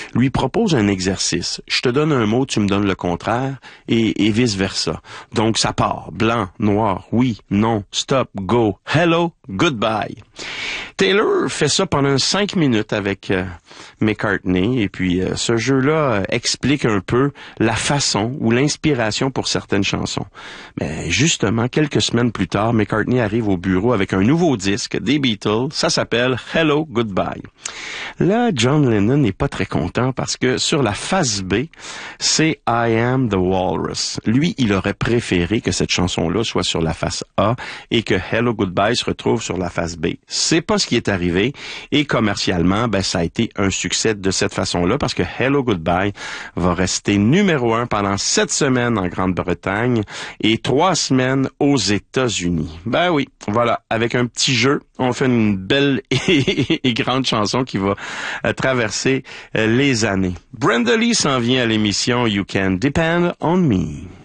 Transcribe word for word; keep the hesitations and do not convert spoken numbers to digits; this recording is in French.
lui propose un exercice. Je te donne un mot, tu me donnes le contraire, et, et vice-versa. Donc, ça part. Blanc, noir, oui, non, stop, go, hello, goodbye. Taylor fait ça pendant cinq minutes avec euh, McCartney, et puis euh, ce jeu-là euh, explique un peu la façon ou l'inspiration pour certaines chansons. Mais justement, quelques semaines plus tard, McCartney arrive au bureau avec un nouveau disque des Beatles. Ça s'appelle Hello, Goodbye. Là, John Lennon n'est pas très content parce que sur la face B, c'est I Am the Walrus. Lui, il aurait préféré que cette chanson-là soit sur la face A et que Hello, Goodbye se retrouve sur la face B. C'est pas ce qui est arrivé et commercialement, ben, ça a été un succès de cette façon-là parce que Hello, Goodbye va rester numéro un pendant sept semaines en Grande-Bretagne et trois semaines aux États-Unis. Ben oui, voilà, avec un petit jeu, on fait une belle et, et grande chanson qui va euh, traverser euh, les années. Brenda Lee s'en vient à l'émission You Can Depend on Me.